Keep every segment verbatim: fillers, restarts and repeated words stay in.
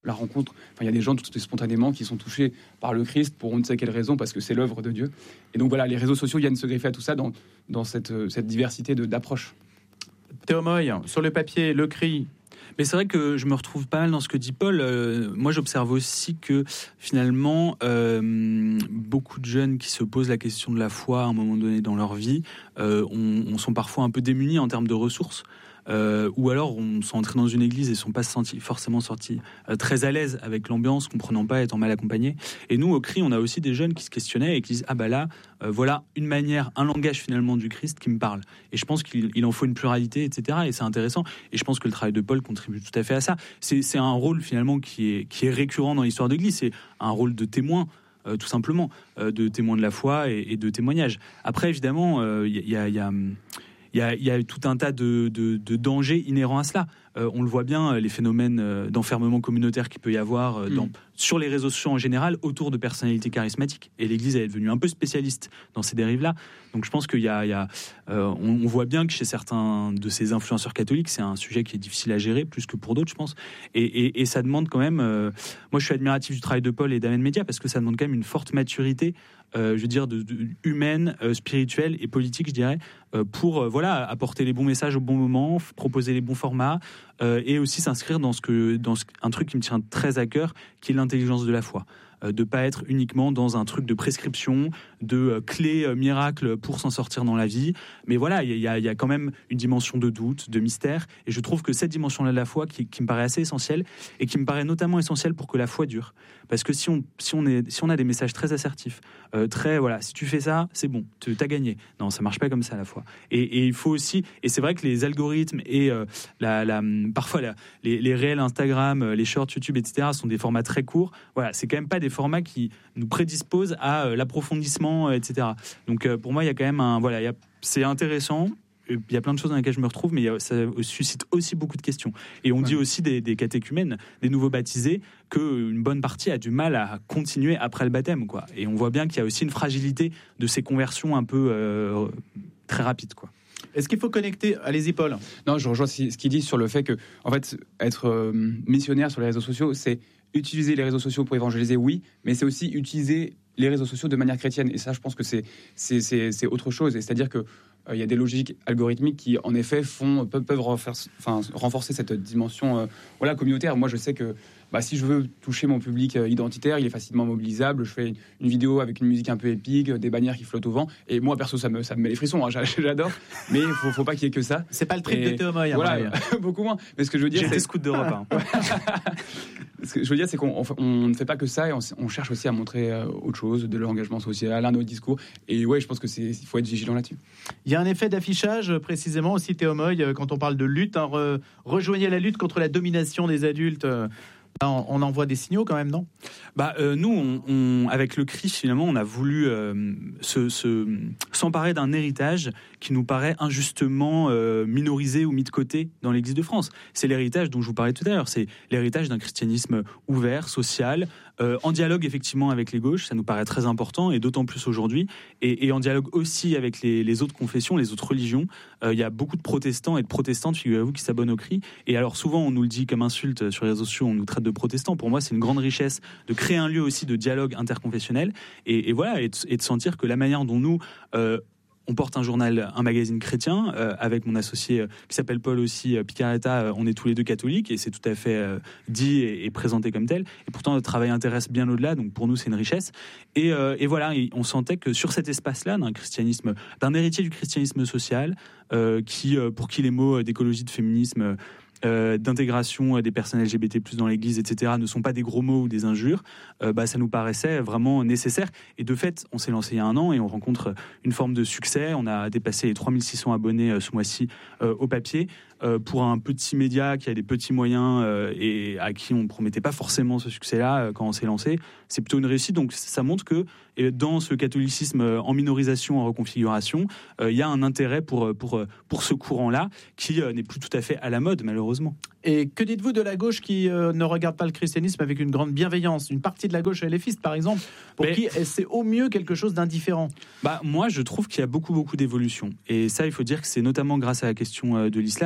la rencontre. Enfin, il y a des gens tout spontanément qui sont touchés par le Christ pour on ne sait quelle raison, parce que c'est l'œuvre de Dieu. Et donc voilà, les réseaux sociaux viennent se greffer à tout ça dans, dans cette, cette diversité de, d'approches. Théo Moy, sur le papier, le cri. Mais c'est vrai que je me retrouve pas mal dans ce que dit Paul. Euh, moi, j'observe aussi que finalement, euh, beaucoup de jeunes qui se posent la question de la foi à un moment donné dans leur vie, euh, on, on sont parfois un peu démunis en termes de ressources. Euh, ou alors on sont entrés dans une église et sont pas senti, forcément sortis euh, très à l'aise avec l'ambiance, comprenant pas, étant mal accompagnés. Et nous, au C R I, on a aussi des jeunes qui se questionnaient et qui disent ah bah là, euh, voilà une manière, un langage finalement du Christ qui me parle. Et je pense qu'il il en faut une pluralité, et cetera. Et c'est intéressant. Et je pense que le travail de Paul contribue tout à fait à ça. C'est, c'est un rôle finalement qui est qui est récurrent dans l'histoire de l'Église. C'est un rôle de témoin. Euh, tout simplement, euh, de témoin de la foi et, et de témoignage. Après, évidemment, il euh, y, y a, y a Il y, a, il y a tout un tas de, de, de dangers inhérents à cela. Euh, on le voit bien, les phénomènes euh, d'enfermement communautaire qu'il peut y avoir euh, dans, mmh. sur les réseaux sociaux en général, autour de personnalités charismatiques. Et l'Église est devenue un peu spécialiste dans ces dérives-là. Donc je pense qu'il y a... Il y a euh, on, on voit bien que chez certains de ces influenceurs catholiques, c'est un sujet qui est difficile à gérer, plus que pour d'autres, je pense. Et, et, et ça demande quand même... Euh, moi, je suis admiratif du travail de Paul et d'Amen Média, parce que ça demande quand même une forte maturité, euh, je veux dire, de, de, humaine, euh, spirituelle et politique, je dirais, euh, pour euh, voilà, apporter les bons messages au bon moment, f- proposer les bons formats, euh, et aussi s'inscrire dans, ce que, dans ce, un truc qui me tient très à cœur, qui est l'intelligence de la foi. Euh, de ne pas être uniquement dans un truc de prescription, de euh, clés euh, miracles pour s'en sortir dans la vie. Mais voilà, il y, y, y a quand même une dimension de doute, de mystère. Et je trouve que cette dimension-là de la foi, qui, qui me paraît assez essentielle, et qui me paraît notamment essentielle pour que la foi dure. Parce que si on, si on, est, si on a des messages très assertifs, euh, très, voilà, si tu fais ça, c'est bon, tu as gagné. Non, ça ne marche pas comme ça, la foi. Et, et il faut aussi, et c'est vrai que les algorithmes et euh, la, la, parfois la, les, les réels Instagram, les shorts YouTube, et cetera, sont des formats très courts. Voilà, c'est quand même pas des formats qui nous prédisposent à euh, l'approfondissement, euh, et cetera. Donc euh, pour moi, il y a quand même un... Voilà, y a, c'est intéressant. Il y a plein de choses dans lesquelles je me retrouve, mais ça suscite aussi beaucoup de questions. Et on ouais. dit aussi des, des catéchumènes, des nouveaux baptisés, qu'une bonne partie a du mal à continuer après le baptême, quoi. Et on voit bien qu'il y a aussi une fragilité de ces conversions un peu euh, très rapides, quoi. Est-ce qu'il faut connecter? Allez-y, Paul. Non, je rejoins ce qu'il dit sur le fait que, en fait, être euh, missionnaire sur les réseaux sociaux, c'est utiliser les réseaux sociaux pour évangéliser, oui, mais c'est aussi utiliser les réseaux sociaux de manière chrétienne. Et ça, je pense que c'est, c'est, c'est, c'est autre chose. Et c'est-à-dire que il euh, y a des logiques algorithmiques qui, en effet, font, peuvent, peuvent renforcer, enfin, renforcer cette dimension euh, voilà, communautaire. Moi, je sais que bah, si je veux toucher mon public euh, identitaire, il est facilement mobilisable. Je fais une, une vidéo avec une musique un peu épique, des bannières qui flottent au vent. Et moi, perso, ça me, ça me met les frissons. Hein, j'adore. Mais il faut, faut pas qu'il y ait que ça. C'est pas le trip et, de Théo Moy. Voilà, beaucoup moins. Mais ce que je veux dire, J'ai c'est... été scout d'Europe. Hein. Ce que je veux dire, c'est qu'on on, on ne fait pas que ça, et on, on cherche aussi à montrer euh, autre chose, de l'engagement social, un autre discours. Et ouais, je pense que c'est, il faut être vigilant là-dessus. Il y a un effet d'affichage, précisément aussi, Théo Moy, quand on parle de lutte. Hein, re, rejoignez la lutte contre la domination des adultes. Là, on, on envoie des signaux quand même, non? Bah, euh, nous, on, on, avec le Christ, finalement, on a voulu euh, se, se, s'emparer d'un héritage qui nous paraît injustement euh, minorisé ou mis de côté dans l'Église de France. C'est l'héritage dont je vous parlais tout à l'heure. C'est l'héritage d'un christianisme ouvert, social, euh, en dialogue effectivement avec les gauches. Ça nous paraît très important, et d'autant plus aujourd'hui. Et, et en dialogue aussi avec les, les autres confessions, les autres religions. Euh, il y a beaucoup de protestants et de protestantes, figurez-vous, qui s'abonnent au Christ. Et alors souvent, on nous le dit comme insulte sur les réseaux sociaux, on nous traite de protestants. Pour moi, c'est une grande richesse de créer un lieu aussi de dialogue interconfessionnel, et, et voilà, et de, et de sentir que la manière dont nous euh, on porte un journal, un magazine chrétien, euh, avec mon associé euh, qui s'appelle Paul aussi, euh, Picaretta, euh, on est tous les deux catholiques, et c'est tout à fait euh, dit et, et présenté comme tel, et pourtant notre travail intéresse bien au-delà, donc pour nous c'est une richesse, et, euh, et voilà, et on sentait que sur cet espace-là, d'un christianisme, d'un héritier du christianisme social, euh, qui, euh, pour qui les mots d'écologie, de féminisme, Euh, d'intégration des personnes L G B T plus, dans l'Église, et cetera, ne sont pas des gros mots ou des injures, euh, bah, ça nous paraissait vraiment nécessaire. Et de fait, on s'est lancé il y a un an et on rencontre une forme de succès. On a dépassé les trois mille six cents abonnés euh, ce mois-ci euh, au papier. Euh, pour un petit média qui a des petits moyens euh, et à qui on ne promettait pas forcément ce succès-là euh, quand on s'est lancé, c'est plutôt une réussite. Donc ça montre que et dans ce catholicisme en minorisation, en reconfiguration, il euh, y a un intérêt pour, pour, pour ce courant-là qui euh, n'est plus tout à fait à la mode, malheureusement. Et que dites-vous de la gauche qui euh, ne regarde pas le christianisme avec une grande bienveillance? Une partie de la gauche LFiste, par exemple, pour Mais, qui c'est au mieux quelque chose d'indifférent. Bah, moi, je trouve qu'il y a beaucoup, beaucoup d'évolution. Et ça, il faut dire que c'est notamment grâce à la question euh, de l'islam.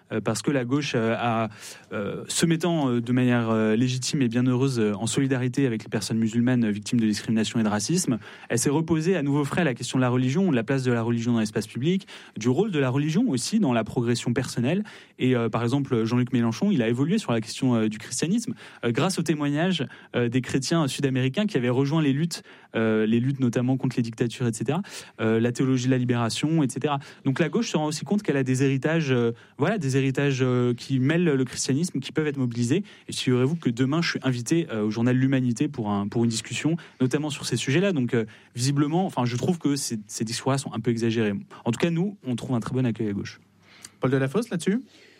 euh, parce que la gauche euh, a, euh, se mettant euh, de manière euh, légitime et bien heureuse euh, en solidarité avec les personnes musulmanes euh, victimes de discrimination et de racisme, elle s'est reposée à nouveau frais à la question de la religion, de la place de la religion dans l'espace public, du rôle de la religion aussi dans la progression personnelle. Et euh, par exemple, Jean-Luc Mélenchon, il a évolué sur la question euh, du christianisme euh, grâce au témoignage euh, des chrétiens sud-américains qui avaient rejoint les luttes, euh, les luttes notamment contre les dictatures, et cetera, euh, la théologie de la libération, et cetera. Donc la gauche se rend aussi compte qu'elle a des héritages, euh, voilà, des héritages euh, qui mêlent le christianisme, qui peuvent être mobilisés. Et figurez-vous que demain, je suis invité euh, au journal L'Humanité pour, un, pour une discussion, notamment sur ces sujets-là. Donc euh, visiblement, enfin, je trouve que ces, ces discours-là sont un peu exagérés. En tout cas, nous, on trouve un très bon accueil à gauche. Paul Delafosse, là-dessus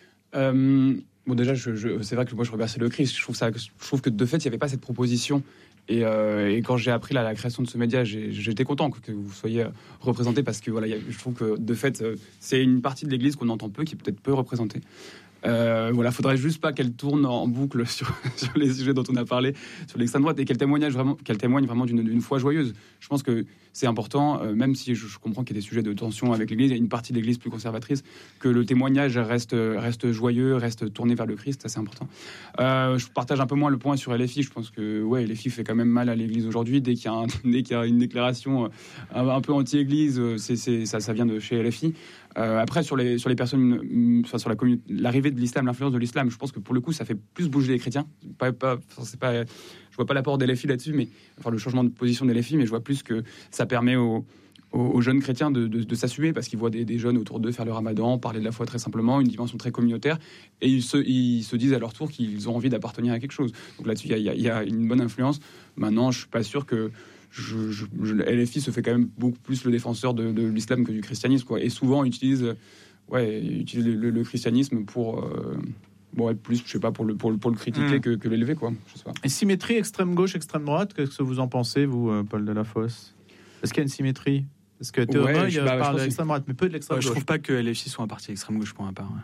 euh, Bon, déjà, je, je, c'est vrai que moi, je remercie le Christ. Je trouve, ça, je trouve que de fait, il n'y avait pas cette proposition. Et, euh, et quand j'ai appris la, la création de ce média, j'ai, j'étais content que vous soyez représenté parce que voilà, y a, je trouve que de fait, c'est une partie de l'Église qu'on entend peu, qui est peut-être peu représentée. Euh, voilà, faudrait juste pas qu'elle tourne en boucle sur, sur les sujets dont on a parlé, sur l'extrême droite, et qu'elle témoigne vraiment, qu'elle témoigne vraiment d'une, d'une foi joyeuse. Je pense que c'est important, euh, même si je, je comprends qu'il y a des sujets de tension avec l'Église, il y a une partie de l'Église plus conservatrice, que le témoignage reste, reste joyeux, reste tourné vers le Christ, ça c'est important. Euh, je partage un peu moins le point sur L F I. Je pense que ouais, L F I fait quand même mal à l'Église aujourd'hui. Dès qu'il y a, un, dès qu'il y a une déclaration un, un peu anti-Église, c'est, c'est, ça, ça vient de chez L F I. Euh, après, sur les, sur les personnes, enfin, sur la communauté, l'arrivée de l'islam, l'influence de l'islam, je pense que pour le coup, ça fait plus bouger les chrétiens. Pas, pas, c'est pas, je vois pas l'apport d'L F I là-dessus, mais enfin, le changement de position d'L F I, mais je vois plus que ça permet aux, aux, aux jeunes chrétiens de, de, de s'assumer, parce qu'ils voient des, des jeunes autour d'eux faire le ramadan, parler de la foi très simplement, une dimension très communautaire, et ils se, ils se disent à leur tour qu'ils ont envie d'appartenir à quelque chose. Donc là-dessus, il y a, il y a une bonne influence. Maintenant, je suis pas sûr que Je, je, je, L F I se fait quand même beaucoup plus le défenseur de, de l'islam que du christianisme, quoi. Et souvent utilise, ouais, utilise le, le christianisme pour, euh, bon, être plus, je sais pas, pour le, pour le, pour le critiquer mmh. que, que l'élever, quoi. Je sais pas. Et symétrie extrême gauche, extrême droite, qu'est-ce que vous en pensez, vous, Paul Delafosse ? Est-ce qu'il y a une symétrie ? Parce que Théo Moy ouais, bah, parle de l'extrême droite, mais peu de l'extrême ouais, gauche. Je trouve pas que L F I soit un parti extrême gauche pour ma part. Ouais.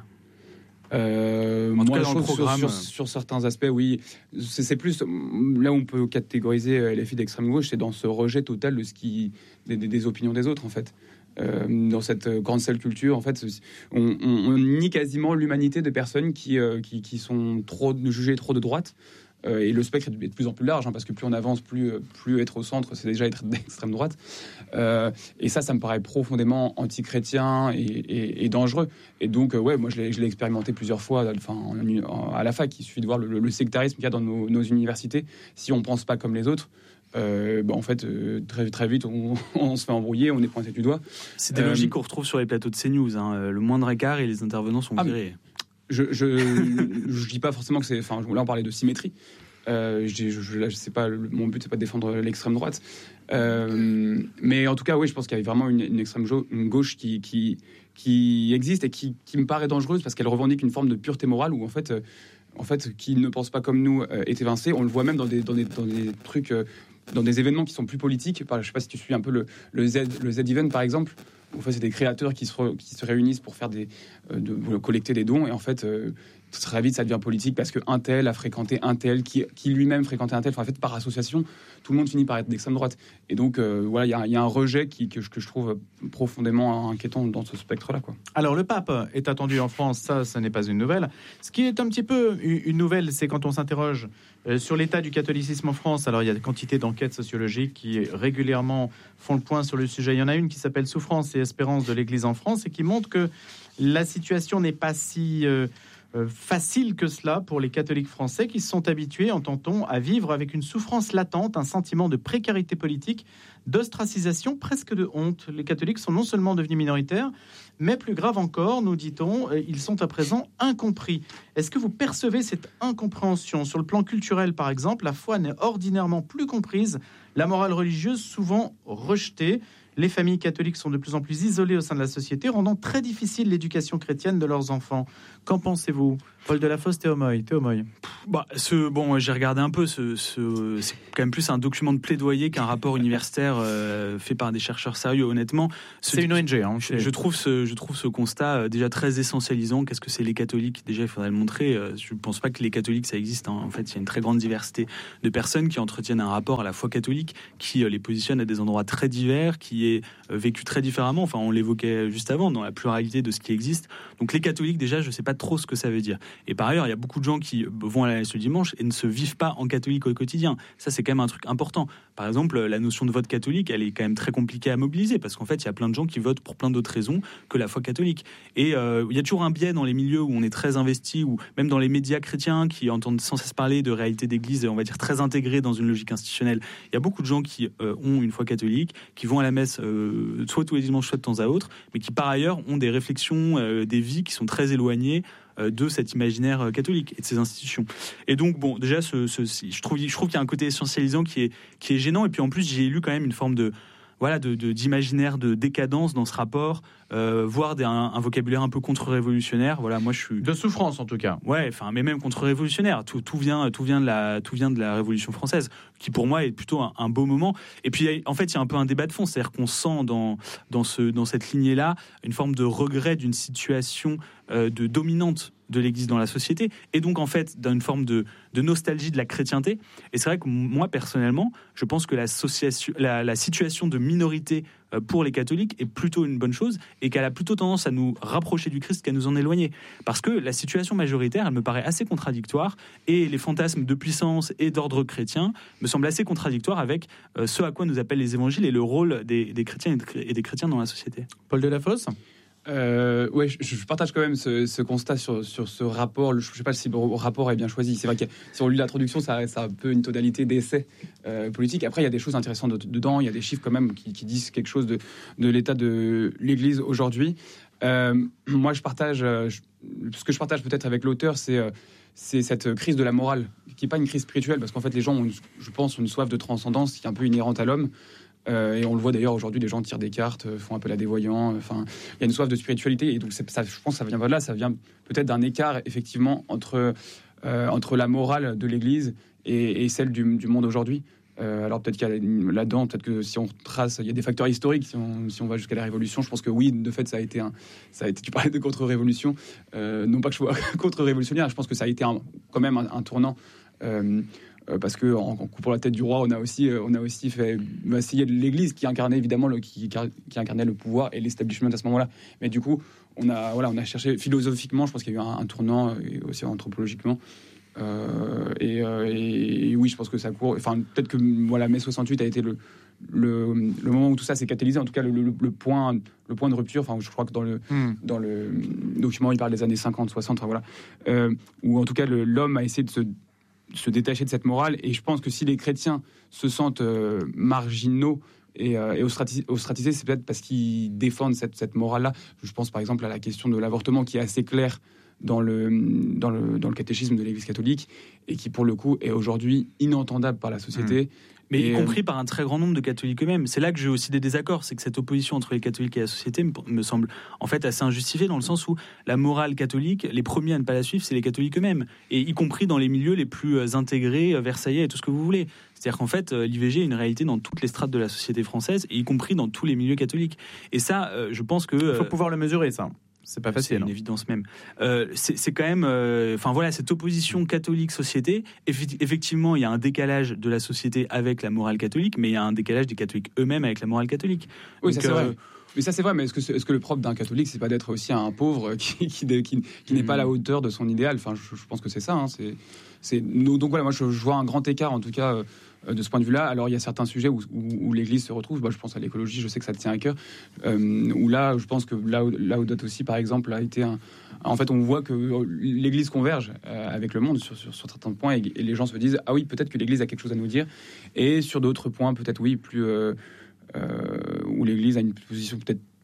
Euh, en tout cas, dans le programme, sur, sur, sur certains aspects, oui. C'est, c'est plus là où on peut catégoriser L F I d'extrême gauche, c'est dans ce rejet total de ce qui des, des, des opinions des autres, en fait. Euh, dans cette grande salle culture, en fait, on, on, on nie quasiment l'humanité de personnes qui, euh, qui, qui sont trop jugées trop de droite. Euh, et le spectre est de plus en plus large, hein, parce que plus on avance, plus, plus être au centre, c'est déjà être d'extrême droite. Euh, et ça, ça me paraît profondément anti-chrétien et, et, et dangereux. Et donc, euh, ouais, moi, je l'ai, je l'ai expérimenté plusieurs fois, enfin, en, en, à la fac. Il suffit de voir le, le sectarisme qu'il y a dans nos, nos universités. Si on ne pense pas comme les autres, euh, bah, en fait, euh, très, très vite, on, on se fait embrouiller, on est pointé du doigt. C'est des euh, logiques qu'on retrouve sur les plateaux de CNews. Hein. Le moindre écart et les intervenants sont virés. Ah, Je, je, je dis pas forcément que c'est. Enfin, là, on parlait de symétrie. Euh, je, je, je, je sais pas. Le, mon but c'est pas de défendre l'extrême droite, euh, mais en tout cas, oui, je pense qu'il y a vraiment une, une extrême jo- une gauche qui, qui qui existe et qui, qui me paraît dangereuse parce qu'elle revendique une forme de pureté morale où en fait, euh, en fait, qui ne pense pas comme nous euh, est évincé. On le voit même dans des dans des dans des trucs, euh, dans des événements qui sont plus politiques. Je sais pas si tu suis un peu le le Z le Z-Event par exemple. En fait, c'est des créateurs qui se, re, qui se réunissent pour faire des, euh, de, de collecter des dons. Et en fait, euh, très vite, ça devient politique parce qu'un tel a fréquenté un tel, qui, qui lui-même fréquentait un tel. Enfin, en fait, par association, tout le monde finit par être d'extrême droite. Et donc, euh, voilà, il y, y a un rejet qui, que, que je trouve profondément inquiétant dans ce spectre-là, quoi. Alors, le pape est attendu en France. Ça, ça n'est pas une nouvelle. Ce qui est un petit peu une nouvelle, c'est quand on s'interroge sur l'état du catholicisme en France. Alors, il y a des quantités d'enquêtes sociologiques qui régulièrement font le point sur le sujet. Il y en a une qui s'appelle « Souffrance et espérance de l'Église en France » et qui montre que la situation n'est pas si euh, euh, facile que cela pour les catholiques français qui se sont habitués, entend-on, à vivre avec une souffrance latente, un sentiment de précarité politique, d'ostracisation, presque de honte. Les catholiques sont non seulement devenus minoritaires, mais plus grave encore, nous dit-on, ils sont à présent incompris. Est-ce que vous percevez cette incompréhension ? Sur le plan culturel, par exemple, la foi n'est ordinairement plus comprise, la morale religieuse souvent rejetée. Les familles catholiques sont de plus en plus isolées au sein de la société, rendant très difficile l'éducation chrétienne de leurs enfants. Qu'en pensez-vous ? Paul Delafosse, Théo Moy. Théo Moy. Bah, ce, bon, j'ai regardé un peu. Ce, ce, c'est quand même plus un document de plaidoyer qu'un rapport universitaire euh, fait par des chercheurs sérieux. Honnêtement, ce, c'est une O N G. Hein, je, je trouve ce, je trouve ce constat euh, déjà très essentialisant. Qu'est-ce que c'est les catholiques ? Déjà, il faudrait le montrer. Euh, je ne pense pas que les catholiques ça existe. Hein. En fait, il y a une très grande diversité de personnes qui entretiennent un rapport à la foi catholique, qui euh, les positionne à des endroits très divers, qui est euh, vécu très différemment. Enfin, on l'évoquait juste avant dans la pluralité de ce qui existe. Donc, les catholiques, déjà, je ne sais pas trop ce que ça veut dire. Et par ailleurs, il y a beaucoup de gens qui vont à la messe le dimanche et ne se vivent pas en catholique au quotidien. Ça, c'est quand même un truc important. Par exemple, la notion de vote catholique, elle est quand même très compliquée à mobiliser parce qu'en fait, il y a plein de gens qui votent pour plein d'autres raisons que la foi catholique. Et euh, il y a toujours un biais dans les milieux où on est très investi, ou même dans les médias chrétiens qui entendent sans cesse parler de réalité d'église, on va dire très intégrée dans une logique institutionnelle. Il y a beaucoup de gens qui euh, ont une foi catholique, qui vont à la messe euh, soit tous les dimanches, soit de temps à autre, mais qui par ailleurs ont des réflexions, euh, des vies qui sont très éloignées de cet imaginaire catholique et de ces institutions. Et donc, bon, déjà, ce, ce, je trouve, je trouve qu'il y a un côté essentialisant qui est, qui est gênant. Et puis, en plus, j'ai lu quand même une forme de, voilà, de, de, d'imaginaire, de décadence dans ce rapport, euh, voire des, un, un vocabulaire un peu contre-révolutionnaire. Voilà, moi, je suis de souffrance en tout cas. Ouais, enfin, mais même contre-révolutionnaire. Tout, tout vient, tout vient de la, tout vient de la Révolution française, qui pour moi est plutôt un, un beau moment. Et puis, en fait, il y a un peu un débat de fond, c'est-à-dire qu'on sent dans, dans ce, dans cette lignée-là une forme de regret d'une situation euh, de dominante de l'Église dans la société, et donc en fait d'une forme de, de nostalgie de la chrétienté. Et c'est vrai que moi personnellement, je pense que la, la situation de minorité pour les catholiques est plutôt une bonne chose, et qu'elle a plutôt tendance à nous rapprocher du Christ qu'à nous en éloigner. Parce que la situation majoritaire, elle me paraît assez contradictoire, et les fantasmes de puissance et d'ordre chrétien me semblent assez contradictoires avec ce à quoi nous appellent les évangiles et le rôle des, des chrétiens et des chrétiens dans la société. Paul Delafosse ? Euh, ouais, je, je partage quand même ce, ce constat sur, sur ce rapport. Je ne sais pas si le rapport est bien choisi. C'est vrai que si on lit l'introduction, ça, ça a un peu une tonalité d'essai euh, politique. Après, il y a des choses intéressantes dedans. Il y a des chiffres quand même qui, qui disent quelque chose de, de l'état de l'Église aujourd'hui. Euh, moi, je partage. Je, ce que je partage peut-être avec l'auteur, c'est, c'est cette crise de la morale, qui n'est pas une crise spirituelle, parce qu'en fait, les gens, ont, je pense, ont une soif de transcendance qui est un peu inhérente à l'homme. Euh, et on le voit d'ailleurs aujourd'hui, les gens tirent des cartes, font appel à des voyants. Enfin, il y a une soif de spiritualité, et donc c'est, ça, je pense que ça vient voilà, ça vient peut-être d'un écart effectivement entre euh, entre la morale de l'Église et, et celle du, du monde aujourd'hui. Euh, alors peut-être qu'il y a là-dedans, peut-être que si on trace, il y a des facteurs historiques. Si on, si on va jusqu'à la Révolution, je pense que oui, de fait, ça a été un, ça a été. Tu parlais de contre-révolution, euh, non pas que je sois contre-révolutionnaire, je pense que ça a été un, quand même un, un tournant. Euh, Euh, parce que en, en coupant la tête du roi, on a aussi, euh, on a aussi fait vaciller l'Église qui incarnait évidemment le, qui, qui incarnait le pouvoir et l'establishment à ce moment-là. Mais du coup, on a, voilà, on a cherché philosophiquement, je pense qu'il y a eu un, un tournant, et aussi anthropologiquement. Euh, et, euh, et, et oui, je pense que ça court. Enfin, peut-être que voilà, mai soixante-huit a été le, le, le moment où tout ça s'est catalysé. En tout cas, le, le, le point, le point de rupture. Enfin, je crois que dans le, mm. dans le document, il parle des années cinquante, soixante. Enfin, voilà, euh, où en tout cas, le, l'homme a essayé de se se détacher de cette morale, et je pense que si les chrétiens se sentent euh, marginaux et, euh, et ostratisés, ostratisés, c'est peut-être parce qu'ils défendent cette, cette morale-là. Je pense par exemple à la question de l'avortement, qui est assez claire dans le, dans le, dans le catéchisme de l'Église catholique, et qui pour le coup est aujourd'hui inentendable par la société. Mmh. Mais et y compris par un très grand nombre de catholiques eux-mêmes. C'est là que j'ai aussi des désaccords, c'est que cette opposition entre les catholiques et la société me, me semble en fait assez injustifiée, dans le sens où la morale catholique, les premiers à ne pas la suivre, c'est les catholiques eux-mêmes, et y compris dans les milieux les plus intégrés, versaillais et tout ce que vous voulez. C'est-à-dire qu'en fait, l'I V G est une réalité dans toutes les strates de la société française, et y compris dans tous les milieux catholiques. Et ça, euh, je pense que... Il faut pouvoir le mesurer, ça. C'est pas facile. C'est une évidence même. Euh, c'est, c'est quand même, enfin euh, voilà, cette opposition catholique-société. Effectivement, il y a un décalage de la société avec la morale catholique, mais il y a un décalage des catholiques eux-mêmes avec la morale catholique. Oui, Donc, ça c'est euh, vrai. Mais ça c'est vrai. Mais est-ce que, est-ce que le propre d'un catholique, c'est pas d'être aussi un pauvre qui, qui, qui, qui, qui n'est pas à la hauteur de son idéal? Enfin, je, je pense que c'est ça. Hein, c'est, c'est, donc voilà, moi je, je vois un grand écart en tout cas. Euh, de ce point de vue-là. Alors il y a certains sujets où, où, où l'Église se retrouve. Bah, je pense à l'écologie, je sais que ça te tient à cœur. Euh, où là, je pense que là, là où d'autres aussi, par exemple, a été un... En fait, on voit que l'Église converge euh, avec le monde sur, sur, sur certains points, et, et les gens se disent ah oui, peut-être que l'Église a quelque chose à nous dire. Et sur d'autres points, peut-être oui, plus euh, euh, où l'Église a une position peut-être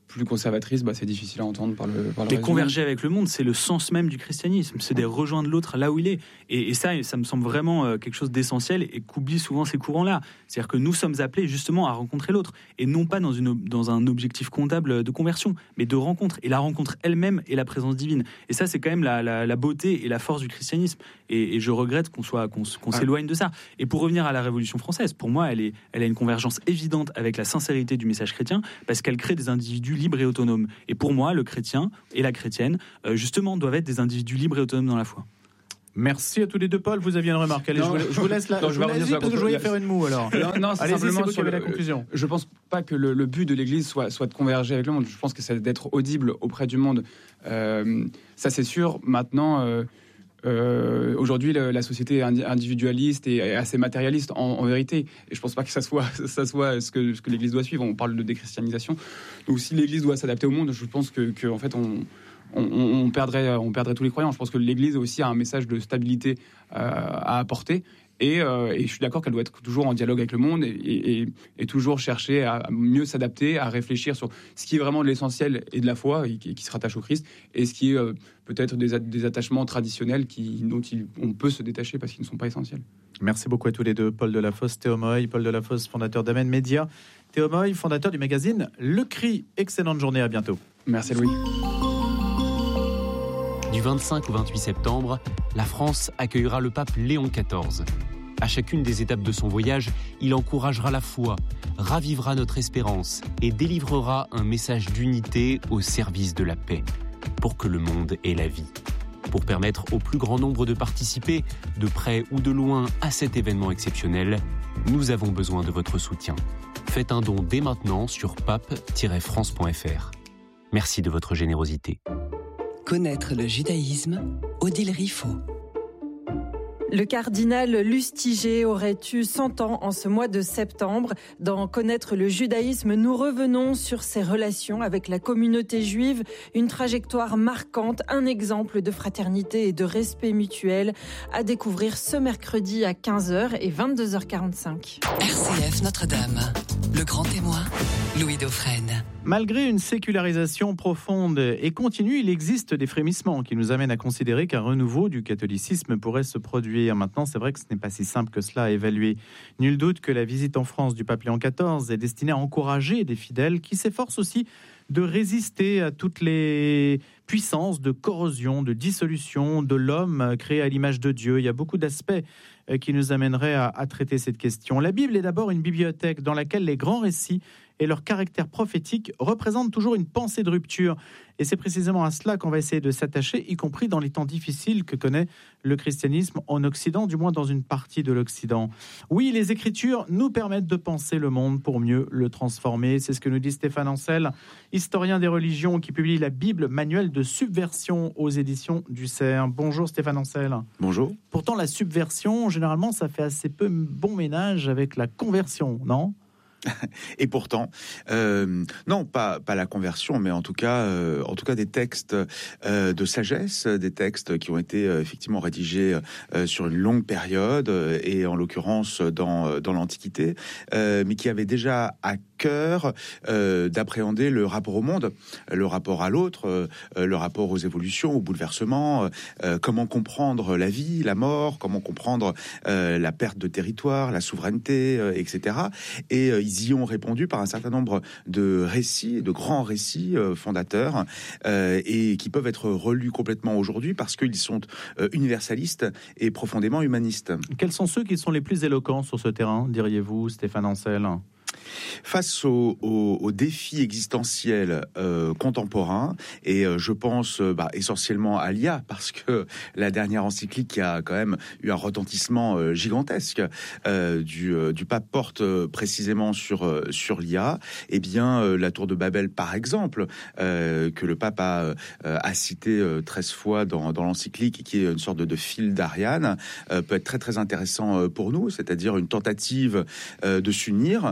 plus conservatrices, bah, c'est difficile à entendre par le par le Mais converger avec le monde, c'est le sens même du christianisme, c'est de rejoindre l'autre là où il est. Et, et ça, ça me semble vraiment euh, quelque chose d'essentiel et qu'oublient souvent ces courants-là. C'est-à-dire que nous sommes appelés justement à rencontrer l'autre, et non pas dans, une, dans un objectif comptable de conversion, mais de rencontre. Et la rencontre elle-même est la présence divine. Et ça, c'est quand même la, la, la beauté et la force du christianisme. Et, et je regrette qu'on, soit, qu'on, qu'on ah. s'éloigne de ça. Et pour revenir à la Révolution française, pour moi, elle, est, elle a une convergence évidente avec la sincérité du message chrétien, parce qu'elle crée des individus libres et autonomes. Et pour moi, le chrétien et la chrétienne, euh, justement, doivent être des individus libres et autonomes dans la foi. Merci à tous les deux, Paul. Vous aviez une remarque. Allez, non, je, vous, je vous laisse là. Non, je, je vous laisse vite parce que je voyais faire une moue alors. Non, non, c'est Allez-y, simplement c'est vous sur qui avez le, la conclusion. Je pense pas que le, le but de l'Église soit, soit de converger avec le monde. Je pense que c'est d'être audible auprès du monde. Euh, ça, c'est sûr. Maintenant. Euh, Euh, aujourd'hui, la, la société est individualiste et assez matérialiste en, en vérité. Et je pense pas que ça soit, ça soit ce que, ce que l'Église doit suivre. On parle de déchristianisation. Donc, si l'Église doit s'adapter au monde, je pense que, que en fait, on, on, on perdrait, on perdrait tous les croyants. Je pense que l'Église aussi a un message de stabilité euh, à apporter. Et, euh, et je suis d'accord qu'elle doit être toujours en dialogue avec le monde et, et, et toujours chercher à mieux s'adapter, à réfléchir sur ce qui est vraiment de l'essentiel et de la foi et qui, qui se rattache au Christ, et ce qui est euh, peut-être des, des attachements traditionnels qui, dont il, on peut se détacher parce qu'ils ne sont pas essentiels. Merci beaucoup à tous les deux. Paul Delafosse, Théo Moy. Paul Delafosse, fondateur d'Amen Média. Théo Moy, fondateur du magazine Le Cri. Excellente journée, à bientôt. Merci Louis. Du vingt-cinq au vingt-huit septembre, la France accueillera le pape Léon quatorze. À chacune des étapes de son voyage, il encouragera la foi, ravivera notre espérance et délivrera un message d'unité au service de la paix, pour que le monde ait la vie. Pour permettre au plus grand nombre de participer, de près ou de loin, à cet événement exceptionnel, nous avons besoin de votre soutien. Faites un don dès maintenant sur pape tiret france point f r. Merci de votre générosité. Connaître le judaïsme, Odile Riffaut. Le cardinal Lustiger aurait eu cent ans en ce mois de septembre. Dans Connaître le judaïsme, nous revenons sur ses relations avec la communauté juive, une trajectoire marquante, un exemple de fraternité et de respect mutuel à découvrir ce mercredi à quinze heures et vingt-deux heures quarante-cinq. R C F Notre-Dame, le grand témoin, Louis Dauphren. Malgré une sécularisation profonde et continue, il existe des frémissements qui nous amènent à considérer qu'un renouveau du catholicisme pourrait se produire. Maintenant, c'est vrai que ce n'est pas si simple que cela à évaluer. Nul doute que la visite en France du pape Léon quatorze est destinée à encourager des fidèles qui s'efforcent aussi de résister à toutes les puissances de corrosion, de dissolution de l'homme créé à l'image de Dieu. Il y a beaucoup d'aspects qui nous amèneraient à, à traiter cette question. La Bible est d'abord une bibliothèque dans laquelle les grands récits et leur caractère prophétique représentent toujours une pensée de rupture. Et c'est précisément à cela qu'on va essayer de s'attacher, y compris dans les temps difficiles que connaît le christianisme en Occident, du moins dans une partie de l'Occident. Oui, les Écritures nous permettent de penser le monde pour mieux le transformer. C'est ce que nous dit Stéphane Ancel, historien des religions, qui publie la Bible, manuel de subversion aux éditions du C E R. Bonjour Stéphane Ancel. Bonjour. Pourtant, la subversion, généralement, ça fait assez peu bon ménage avec la conversion, non ? Et pourtant, euh, non, pas pas la conversion, mais en tout cas, euh, en tout cas des textes euh, de sagesse, des textes qui ont été euh, effectivement rédigés euh, sur une longue période euh, et en l'occurrence dans dans l'Antiquité, euh, mais qui avaient déjà à cœur euh, d'appréhender le rapport au monde, le rapport à l'autre, euh, le rapport aux évolutions, aux bouleversements, euh, comment comprendre la vie, la mort, comment comprendre euh, la perte de territoire, la souveraineté, euh, et cetera. Et euh, ils y ont répondu par un certain nombre de récits, de grands récits euh, fondateurs, euh, et qui peuvent être relus complètement aujourd'hui parce qu'ils sont euh, universalistes et profondément humanistes. Quels sont ceux qui sont les plus éloquents sur ce terrain, diriez-vous, Stéphane Ancel ? Face aux, aux, aux défis existentiels euh, contemporains, et euh, je pense euh, bah, essentiellement à l'I A, parce que la dernière encyclique qui a quand même eu un retentissement euh, gigantesque euh, du, euh, du pape porte euh, précisément sur, euh, sur l'I A, et bien euh, la tour de Babel par exemple, euh, que le pape a, euh, a cité euh, treize fois dans, dans l'encyclique, et qui est une sorte de, de fil d'Ariane, euh, peut être très très intéressant euh, pour nous, c'est-à-dire une tentative euh, de s'unir, euh,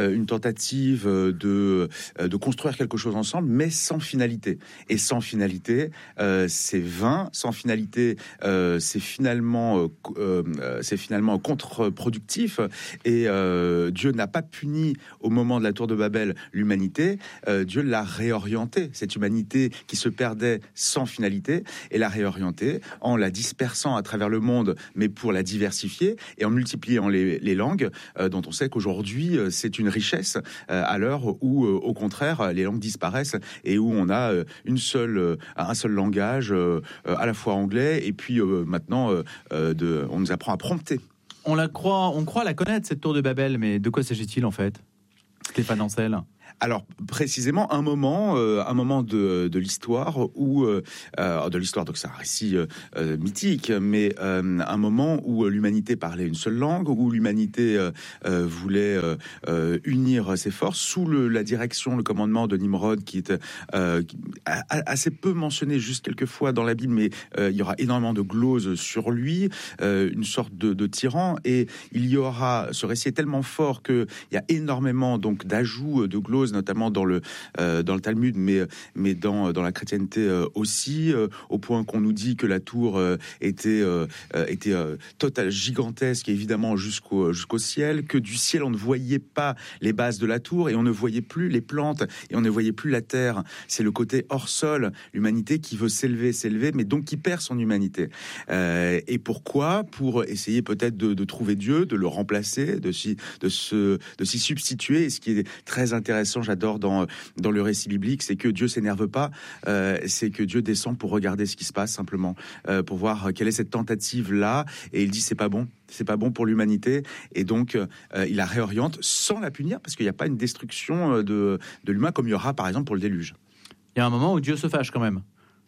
euh, une tentative de, de construire quelque chose ensemble, mais sans finalité. Et sans finalité, euh, c'est vain. Sans finalité, euh, c'est finalement, euh, c'est finalement contre-productif. Et euh, Dieu n'a pas puni au moment de la tour de Babel l'humanité. Euh, Dieu l'a réorientée, cette humanité qui se perdait sans finalité, et l'a réorientée en la dispersant à travers le monde, mais pour la diversifier et en multipliant les, les langues, euh, dont on sait qu'aujourd'hui euh, c'est une richesse euh, à l'heure où, euh, au contraire, les langues disparaissent et où on a euh, une seule, euh, un seul langage, euh, à la fois anglais et puis euh, maintenant euh, euh, de, on nous apprend à prompter. On la croit, on croit la connaître cette tour de Babel, mais de quoi s'agit-il en fait, Stéphane Ancel? Alors précisément un moment, euh, un moment de, de l'histoire où euh, de l'histoire, donc c'est un récit euh, mythique, mais euh, un moment où l'humanité parlait une seule langue, où l'humanité euh, euh, voulait euh, unir ses forces sous le, la direction, le commandement de Nimrod, qui est euh, assez peu mentionné juste quelques fois dans la Bible, mais euh, il y aura énormément de gloses sur lui, euh, une sorte de, de tyran, et il y aura, ce récit est tellement fort que il y a énormément donc d'ajouts de gloses, notamment dans le euh, dans le Talmud, mais mais dans dans la chrétienté euh, aussi, euh, au point qu'on nous dit que la tour euh, était euh, était euh, totale, gigantesque, évidemment jusqu'au jusqu'au ciel, que du ciel on ne voyait pas les bases de la tour et on ne voyait plus les plantes et on ne voyait plus la terre. C'est le côté hors sol, l'humanité qui veut s'élever, s'élever, mais donc qui perd son humanité. Euh, et pourquoi? Pour essayer peut-être de, de trouver Dieu, de le remplacer, de s'y de se de s'y substituer. Et ce qui est très intéressant, j'adore dans dans le récit biblique, c'est que Dieu s'énerve pas, euh, c'est que Dieu descend pour regarder ce qui se passe simplement, euh, pour voir quelle est cette tentative là, et il dit c'est pas bon, c'est pas bon pour l'humanité, et donc euh, il la réoriente sans la punir, parce qu'il n'y a pas une destruction de de l'humain comme il y aura par exemple pour le déluge. Il y a un moment où Dieu se fâche quand même.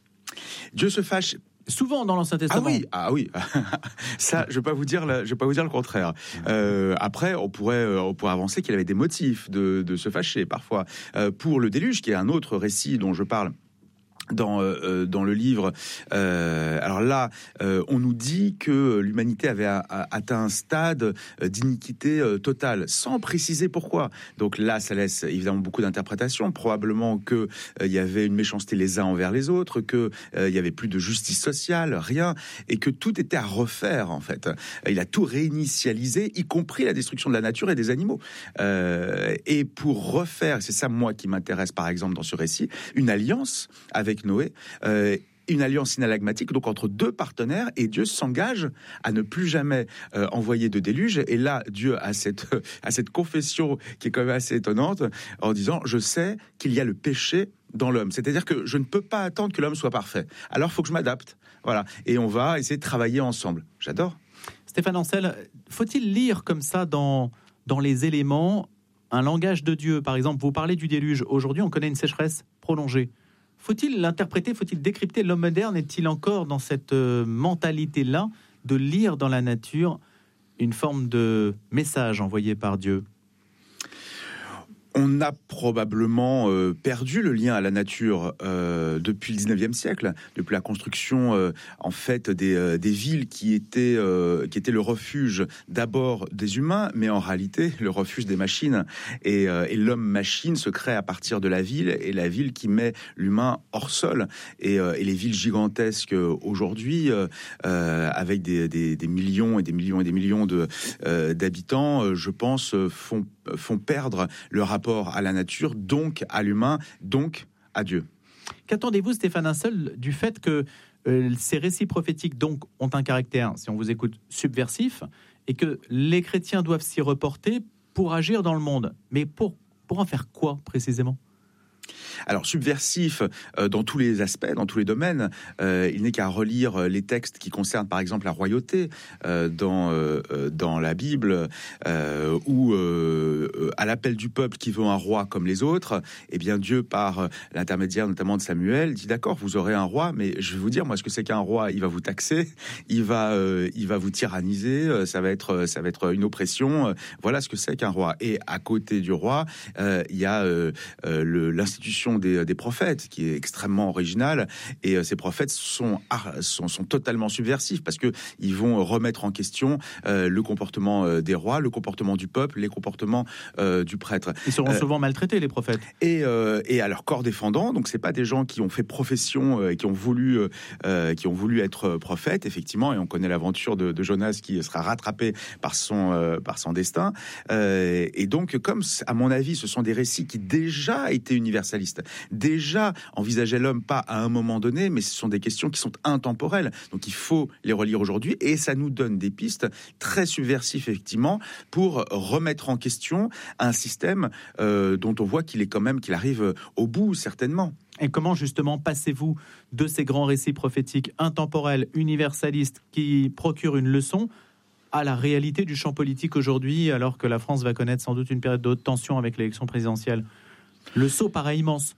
Dieu se fâche. Souvent dans l'Ancien Testament. Ah oui, ah oui. Ça, je vais pas vous dire, le, je vais pas vous dire le contraire. Euh, après, on pourrait, on pourrait avancer qu'il avait des motifs de, de se fâcher parfois. Euh, pour le déluge, qui est un autre récit dont je parle dans euh, dans le livre. Euh, alors là, euh, on nous dit que l'humanité avait a, a, atteint un stade d'iniquité euh, totale, sans préciser pourquoi. Donc là, ça laisse évidemment beaucoup d'interprétations. Probablement que euh, il y avait une méchanceté les uns envers les autres, que euh, il y avait plus de justice sociale, rien, et que tout était à refaire en fait. Il a tout réinitialisé, y compris la destruction de la nature et des animaux. Euh, et pour refaire, c'est ça moi qui m'intéresse par exemple dans ce récit, une alliance avec Noé, euh, une alliance inalagmatique, donc entre deux partenaires, et Dieu s'engage à ne plus jamais euh, envoyer de déluge. Et là, Dieu a cette, euh, a cette confession qui est quand même assez étonnante, en disant « Je sais qu'il y a le péché dans l'homme ». C'est-à-dire que je ne peux pas attendre que l'homme soit parfait. Alors, il faut que je m'adapte. Voilà. Et on va essayer de travailler ensemble. J'adore. Stéphane Ancel, faut-il lire comme ça dans, dans les éléments un langage de Dieu? Par exemple, vous parlez du déluge. Aujourd'hui, on connaît une sécheresse prolongée. Faut-il l'interpréter, faut-il décrypter? L'homme moderne est-il encore dans cette euh, mentalité-là de lire dans la nature une forme de message envoyé par Dieu? On a probablement euh, perdu le lien à la nature euh, depuis le dix-neuvième siècle, depuis la construction euh, en fait des, euh, des villes qui étaient euh, qui étaient le refuge d'abord des humains, mais en réalité le refuge des machines. Et, euh, et l'homme-machine se crée à partir de la ville, et la ville qui met l'humain hors sol. Et, euh, et les villes gigantesques aujourd'hui, euh, euh, avec des, des, des millions et des millions et des millions de euh, d'habitants, euh, je pense, font font perdre le rapport à la nature, donc à l'humain, donc à Dieu. Qu'attendez-vous, Stéphane Ancel, du fait que euh, ces récits prophétiques donc ont un caractère, si on vous écoute, subversif, et que les chrétiens doivent s'y reporter pour agir dans le monde? Mais pour, pour en faire quoi précisément? Alors, subversif euh, dans tous les aspects, dans tous les domaines. Euh, il n'est qu'à relire les textes qui concernent, par exemple, la royauté euh, dans, euh, dans la Bible, euh, où, euh, à l'appel du peuple qui veut un roi comme les autres, eh bien, Dieu, par l'intermédiaire notamment de Samuel, dit « D'accord, vous aurez un roi, mais je vais vous dire, moi, ce que c'est qu'un roi. Il va vous taxer, il va, euh, il va vous tyranniser, ça va être, ça va être une oppression. Voilà ce que c'est qu'un roi. » Et à côté du roi, euh, il y a euh, le, l'institution l'institution des, des prophètes, qui est extrêmement originale. Et euh, ces prophètes sont, sont, sont totalement subversifs parce que ils vont remettre en question euh, le comportement euh, des rois, le comportement du peuple, les comportements euh, du prêtre. Ils seront euh, souvent maltraités, les prophètes. Et, euh, et à leur corps défendant. Donc c'est pas des gens qui ont fait profession et euh, qui ont voulu, euh, qui ont voulu être prophètes, effectivement. Et on connaît l'aventure de, de Jonas qui sera rattrapé par son, euh, par son destin. Euh, et donc, comme à mon avis, ce sont des récits qui déjà étaient universalistes, déjà envisageaient l'homme pas à un moment donné, mais ce sont des questions qui sont intemporelles. Donc il faut les relire aujourd'hui et ça nous donne des pistes très subversives, effectivement, pour remettre en question un système euh, dont on voit qu'il est quand même, qu'il arrive au bout, certainement. Et comment justement passez-vous de ces grands récits prophétiques intemporels, universalistes, qui procurent une leçon, à la réalité du champ politique aujourd'hui, alors que la France va connaître sans doute une période de haute tension avec l'élection présidentielle? Le saut paraît immense.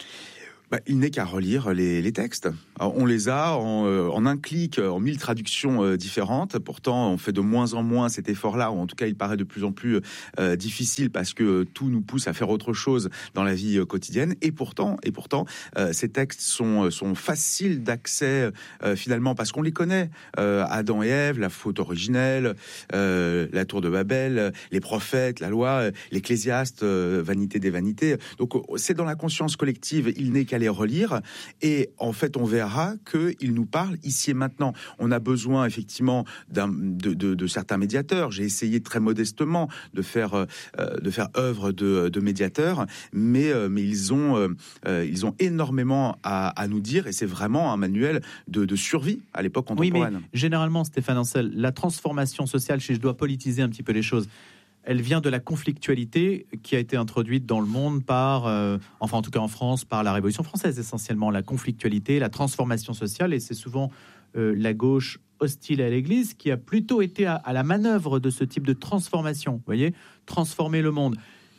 Bah, il n'est qu'à relire les, les textes. Alors, on les a en, euh, en un clic, en mille traductions euh, différentes. Pourtant, on fait de moins en moins cet effort-là, ou en tout cas, il paraît de plus en plus euh, difficile parce que euh, tout nous pousse à faire autre chose dans la vie euh, quotidienne. Et pourtant, et pourtant, euh, ces textes sont, sont faciles d'accès euh, finalement parce qu'on les connaît. Euh, Adam et Ève, la faute originelle, euh, la tour de Babel, les prophètes, la loi, l'Ecclésiaste, euh, vanité des vanités. Donc, c'est dans la conscience collective. Il n'est qu'à les relire et en fait on verra qu'il nous parle ici et maintenant. On a besoin effectivement d'un, de, de, de certains médiateurs. J'ai essayé très modestement de faire, euh, de faire œuvre de, de médiateur, mais, euh, mais ils, ont, euh, ils ont énormément à, à nous dire et c'est vraiment un manuel de, de survie à l'époque contemporaine. Oui, mais généralement, Stéphane Ancel, la transformation sociale, si je dois politiser un petit peu les choses, elle vient de la conflictualité qui a été introduite dans le monde par, euh, enfin en tout cas en France, par la Révolution française essentiellement, la conflictualité, la transformation sociale, et c'est souvent euh, la gauche hostile à l'Église qui a plutôt été à, à la manœuvre de ce type de transformation, vous voyez, transformer le monde.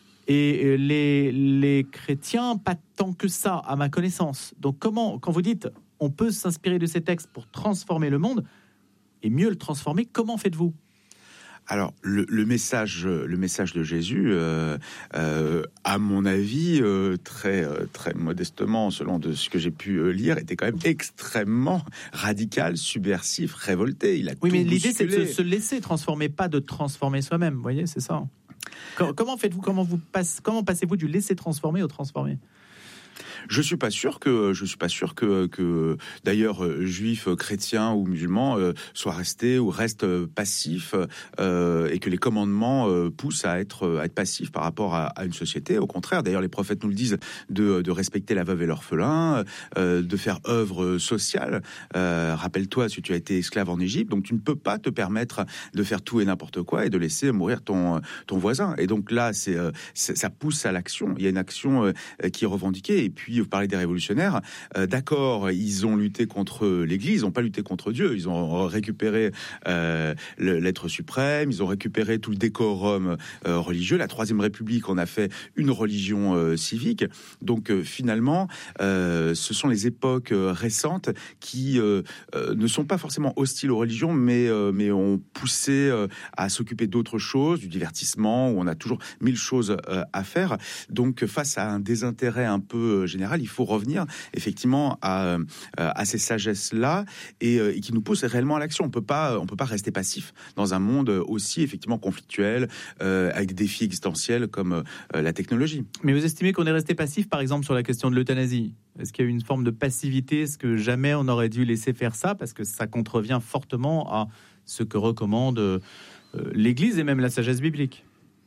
Et les, les chrétiens, pas tant que ça, à ma connaissance. Donc comment, quand vous dites, on peut s'inspirer de ces textes pour transformer le monde, et mieux le transformer, comment faites-vous ? Alors, le, le message, le message de Jésus, euh, euh, à mon avis, euh, très, euh, très modestement, selon de ce que j'ai pu euh, lire, était quand même extrêmement radical, subversif, révolté. Il a oui, tout mais l'idée, bousculé. c'est de se, se laisser transformer, pas de transformer soi-même. Vous voyez, c'est ça. Comment, comment faites-vous, comment vous passe, comment passez-vous du laisser transformer au transformer ? Je suis pas sûr que je suis pas sûr que, que d'ailleurs euh, juifs, chrétiens ou musulmans euh, soient restés ou restent euh, passifs euh, et que les commandements euh, poussent à être à être passifs par rapport à, à une société. Au contraire, d'ailleurs les prophètes nous le disent de, de respecter la veuve et l'orphelin, euh, de faire œuvre sociale. Euh, rappelle-toi, si tu as été esclave en Égypte, donc tu ne peux pas te permettre de faire tout et n'importe quoi et de laisser mourir ton ton voisin. Et donc là, c'est, c'est ça pousse à l'action. Il y a une action euh, qui est revendiquée. Et puis vous parlez des révolutionnaires, euh, d'accord, ils ont lutté contre l'Église, ils n'ont pas lutté contre Dieu, ils ont récupéré euh, le, l'être suprême, ils ont récupéré tout le décorum euh, religieux. La Troisième République, on a fait une religion euh, civique. Donc euh, finalement, euh, ce sont les époques euh, récentes qui euh, euh, ne sont pas forcément hostiles aux religions, mais, euh, mais ont poussé euh, à s'occuper d'autres choses, du divertissement, où on a toujours mille choses euh, à faire. Donc face à un désintérêt un peu euh, général, il faut revenir effectivement à, à ces sagesses-là et, et qui nous poussent réellement à l'action. On peut pas, on peut pas rester passif dans un monde aussi effectivement conflictuel, euh, avec des défis existentiels comme euh, la technologie. Mais vous estimez qu'on est resté passif, par exemple, sur la question de l'euthanasie ? Est-ce qu'il y a eu une forme de passivité ? Est-ce que jamais on aurait dû laisser faire ça ? Parce que ça contrevient fortement à ce que recommande euh, l'Église et même la sagesse biblique.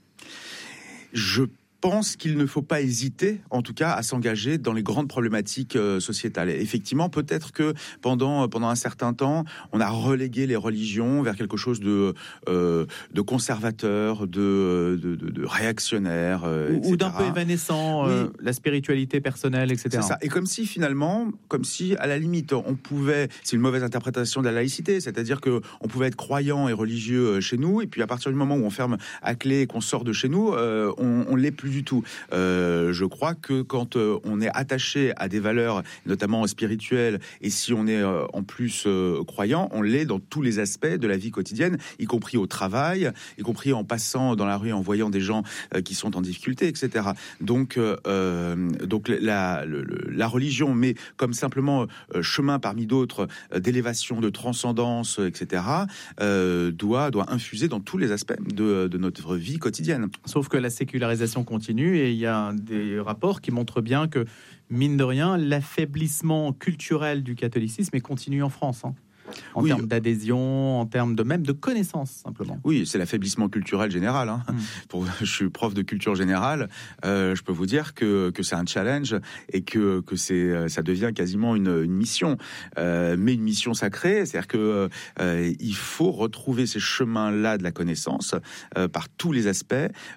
Je Je pense qu'il ne faut pas hésiter, en tout cas, à s'engager dans les grandes problématiques euh, sociétales. Et effectivement, peut-être que pendant pendant un certain temps, on a relégué les religions vers quelque chose de euh, de conservateur, de de, de, de réactionnaire, euh, ou, ou d'un peu évanescent, euh, oui. La spiritualité personnelle, et cetera. C'est ça. Et comme si finalement, comme si à la limite, on pouvait, c'est une mauvaise interprétation de la laïcité, c'est-à-dire que on pouvait être croyant et religieux chez nous, et puis à partir du moment où on ferme à clé et qu'on sort de chez nous, euh, on, on l'est plus du tout. Euh, je crois que quand euh, on est attaché à des valeurs, notamment spirituelles, et si on est euh, en plus euh, croyant, on l'est dans tous les aspects de la vie quotidienne, y compris au travail, y compris en passant dans la rue, en voyant des gens euh, qui sont en difficulté, et cetera. Donc, euh, donc la, la, la religion, mais comme simplement euh, chemin parmi d'autres euh, d'élévation, de transcendance, et cetera, euh, doit, doit infuser dans tous les aspects de, de notre vie quotidienne. Sauf que la sécularisation continue et il y a des rapports qui montrent bien que, mine de rien, l'affaiblissement culturel du catholicisme est continu en France. Hein. En oui. termes d'adhésion, en termes de même de connaissances, simplement. Oui, c'est l'affaiblissement culturel général. Hein. Mmh. Pour, je suis prof de culture générale. Euh, je peux vous dire que, que c'est un challenge et que, que c'est, ça devient quasiment une, une mission. Euh, mais une mission sacrée, c'est-à-dire que euh, il faut retrouver ces chemins-là de la connaissance euh, par tous les aspects.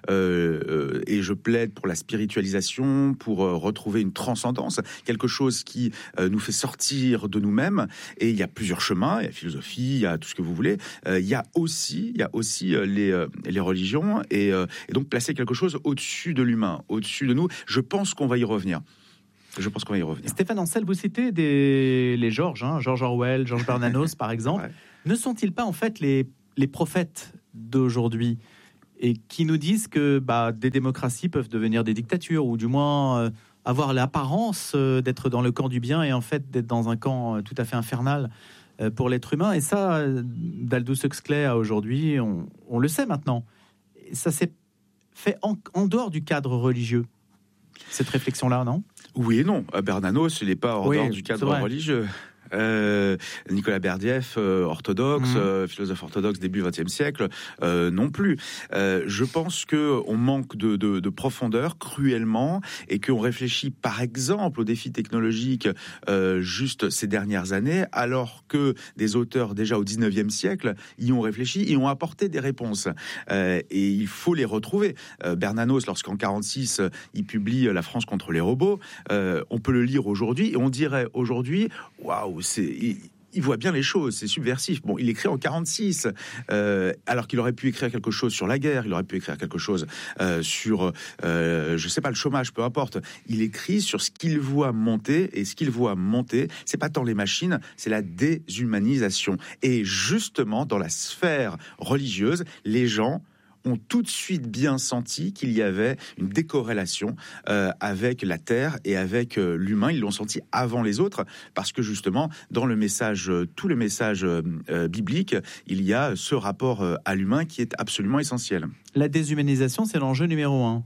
Euh, et je plaide pour la spiritualisation, pour euh, retrouver une transcendance, quelque chose qui euh, nous fait sortir de nous-mêmes. Et il y a plusieurs chemins. Il y a la philosophie, il y a tout ce que vous voulez. Euh, il y a aussi, il y a aussi euh, les, euh, les religions et, euh, et donc placer quelque chose au-dessus de l'humain, au-dessus de nous. Je pense qu'on va y revenir. Je pense qu'on va y revenir. Stéphane Ancel, vous citez des, les Georges, hein, George Orwell, George Bernanos, par exemple. Ouais. Ne sont-ils pas en fait les, les prophètes d'aujourd'hui et qui nous disent que bah, des démocraties peuvent devenir des dictatures ou du moins euh, avoir l'apparence euh, d'être dans le camp du bien et en fait d'être dans un camp euh, tout à fait infernal pour l'être humain. Et ça, d'Aldous Huxley à aujourd'hui, on, on le sait maintenant. Ça s'est fait en, en dehors du cadre religieux, cette réflexion-là, non ? Oui et non. Bernanos, il n'est pas en oui, dehors du cadre religieux. Euh, Nicolas Berdiev, euh, orthodoxe, mmh. euh, philosophe orthodoxe début vingtième siècle, euh, non plus. Euh, je pense que on manque de, de, de profondeur cruellement et qu'on réfléchit par exemple aux défis technologiques euh, juste ces dernières années, alors que des auteurs déjà au dix-neuvième siècle y ont réfléchi et ont apporté des réponses. Euh, et il faut les retrouver. Euh, Bernanos, lorsqu'en quarante-six il publie La France contre les robots, euh, on peut le lire aujourd'hui et on dirait aujourd'hui, waouh. C'est, il, il voit bien les choses, c'est subversif. Bon, il écrit en quarante-six, euh, alors qu'il aurait pu écrire quelque chose sur la guerre, il aurait pu écrire quelque chose euh, sur, euh, je sais pas, le chômage, peu importe. Il écrit sur ce qu'il voit monter, et ce qu'il voit monter, c'est pas tant les machines, c'est la déshumanisation. Et justement, dans la sphère religieuse, les gens ont tout de suite bien senti qu'il y avait une décorrélation euh, avec la terre et avec euh, l'humain. Ils l'ont senti avant les autres parce que justement, dans le message, euh, tout le message euh, biblique, il y a ce rapport euh, à l'humain qui est absolument essentiel. La déshumanisation, c'est l'enjeu numéro un.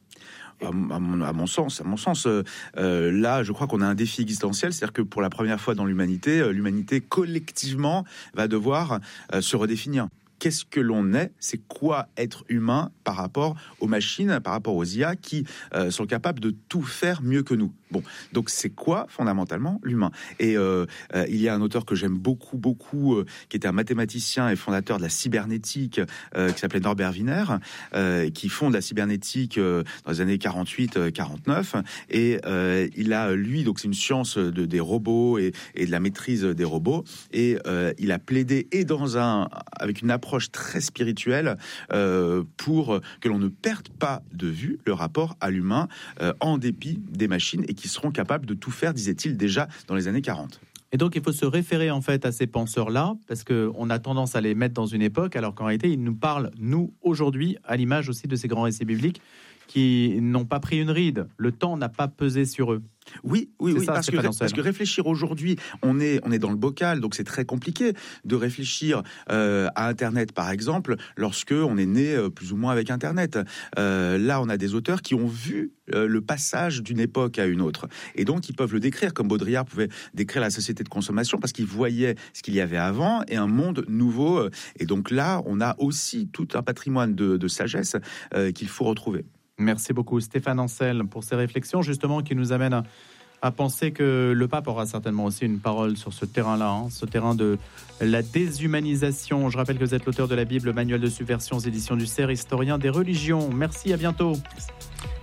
À, à, mon, à mon sens, à mon sens, euh, euh, là, je crois qu'on a un défi existentiel, c'est-à-dire que pour la première fois dans l'humanité, euh, l'humanité collectivement va devoir euh, se redéfinir. Qu'est-ce que l'on est ? C'est quoi être humain par rapport aux machines, par rapport aux I A qui euh, sont capables de tout faire mieux que nous ? Bon, donc c'est quoi fondamentalement l'humain ? Et euh, euh, il y a un auteur que j'aime beaucoup, beaucoup, euh, qui était un mathématicien et fondateur de la cybernétique, euh, qui s'appelait Norbert Wiener, euh, qui fonde la cybernétique euh, dans les années quarante-huit quarante-neuf. Et euh, il a, lui, donc c'est une science de, des robots et, et de la maîtrise des robots. Et euh, il a plaidé et dans un, avec une approche très spirituelle euh, pour que l'on ne perde pas de vue le rapport à l'humain euh, en dépit des machines et qui seront capables de tout faire, disait-il déjà dans les années quarante. Et donc il faut se référer en fait à ces penseurs-là parce qu'on a tendance à les mettre dans une époque alors qu'en réalité ils nous parlent, nous, aujourd'hui, à l'image aussi de ces grands récits bibliques qui n'ont pas pris une ride. Le temps n'a pas pesé sur eux. Oui, oui, oui, ça, parce, que, parce que réfléchir aujourd'hui, on est, on est dans le bocal, donc c'est très compliqué de réfléchir euh, à Internet, par exemple, lorsque on est né euh, plus ou moins avec Internet. Euh, là, on a des auteurs qui ont vu euh, le passage d'une époque à une autre, et donc ils peuvent le décrire, comme Baudrillard pouvait décrire la société de consommation, parce qu'il voyait ce qu'il y avait avant et un monde nouveau. Et donc là, on a aussi tout un patrimoine de, de sagesse euh, qu'il faut retrouver. Merci beaucoup Stéphane Ancel pour ces réflexions justement qui nous amènent à, à penser que le pape aura certainement aussi une parole sur ce terrain-là, hein, ce terrain de la déshumanisation. Je rappelle que vous êtes l'auteur de la Bible, Manuel de subversion aux éditions du C E R, historien des religions. Merci, à bientôt.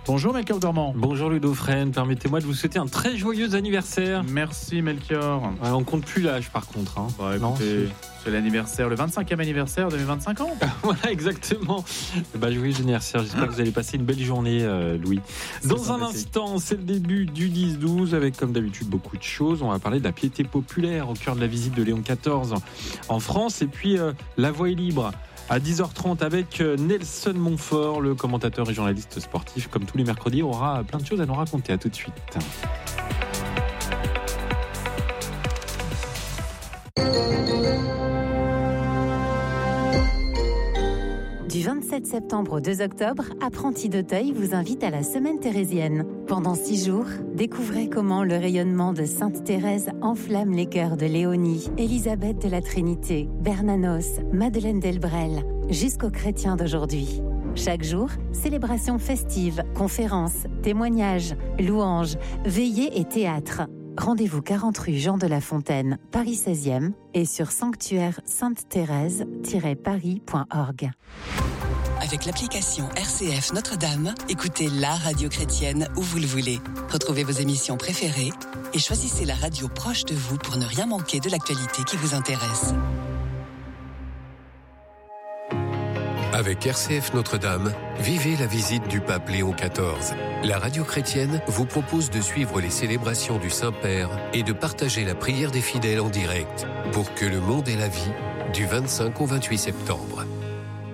Bonjour Melchior Gormand. Bonjour Ludo Fresne, permettez-moi de vous souhaiter un très joyeux anniversaire. Merci Melchior. Ouais, on compte plus l'âge par contre. Hein. Bah, écoutez, non, c'est... c'est l'anniversaire, le vingt-cinquième anniversaire de mes vingt-cinq ans. Voilà, exactement. Bah, joyeux anniversaire, j'espère que vous allez passer une belle journée, euh, Louis. Dans un instant, c'est le début du dix douze, avec comme d'habitude beaucoup de choses. On va parler de la piété populaire au cœur de la visite de Léon quatorze en France, et puis euh, la voix est libre. À dix heures trente avec Nelson Montfort, le commentateur et journaliste sportif, comme tous les mercredis, aura plein de choses à nous raconter. À tout de suite. Du vingt-sept septembre au deux octobre, Apprentis d'Auteuil vous invite à la Semaine thérésienne. Pendant six jours, découvrez comment le rayonnement de Sainte Thérèse enflamme les cœurs de Léonie, Élisabeth de la Trinité, Bernanos, Madeleine Delbrel, jusqu'aux chrétiens d'aujourd'hui. Chaque jour, célébrations festives, conférences, témoignages, louanges, veillées et théâtre. Rendez-vous quarante rue Jean de La Fontaine, Paris seizième et sur sanctuaire sainte thérèse tiret paris point org. Avec l'application R C F Notre-Dame, écoutez la radio chrétienne où vous le voulez. Retrouvez vos émissions préférées et choisissez la radio proche de vous pour ne rien manquer de l'actualité qui vous intéresse. Avec R C F Notre-Dame, vivez la visite du pape Léon quatorze. La radio chrétienne vous propose de suivre les célébrations du Saint-Père et de partager la prière des fidèles en direct pour que le monde ait la vie du vingt-cinq au vingt-huit septembre.